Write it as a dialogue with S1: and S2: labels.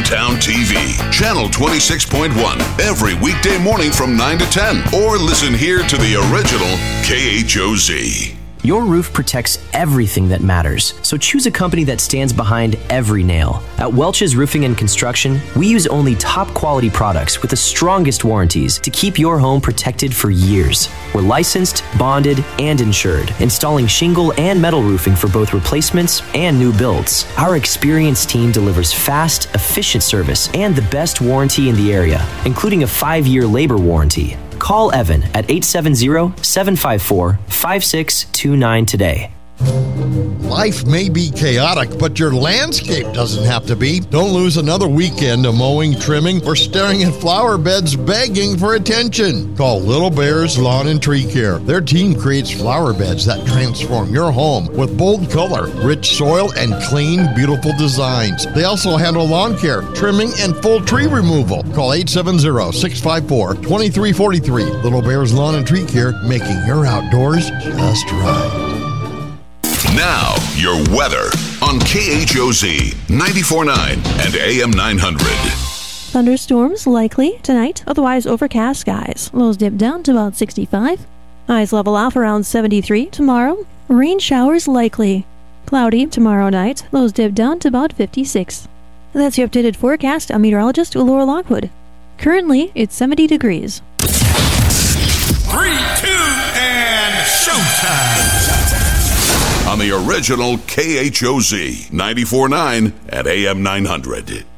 S1: Town TV, channel 26.1, every weekday morning from 9 to 10. Or listen here to the original KHOZ.
S2: Your roof protects everything that matters, so choose a company that stands behind every nail. At Welch's Roofing and Construction, we use only top quality products with the strongest warranties to keep your home protected for years. We're licensed, bonded, and insured, installing shingle and metal roofing for both replacements and new builds. Our experienced team delivers fast, efficient service and the best warranty in the area, including a 5-year labor warranty. Call Evan at 870-754-5629 today.
S3: Life may be chaotic, but your landscape doesn't have to be. Don't lose another weekend of mowing, trimming, or staring at flower beds begging for attention. Call Little Bears Lawn and Tree Care. Their team creates flower beds that transform your home with bold color, rich soil, and clean, beautiful designs. They also handle lawn care, trimming, and full tree removal. Call 870-654-2343. Little Bears Lawn and Tree Care, making your outdoors just right.
S1: Now, your weather on KHOZ 94.9 and AM 900.
S4: Thunderstorms likely tonight, otherwise overcast skies. Lows dip down to about 65. Highs level off around 73 tomorrow. Rain showers likely. Cloudy tomorrow night. Lows dip down to about 56. That's your updated forecast. I'm meteorologist Laura Lockwood. Currently, it's 70 degrees.
S5: 3, 2, and showtime!
S1: On the original KHOZ 94.9 at AM 900.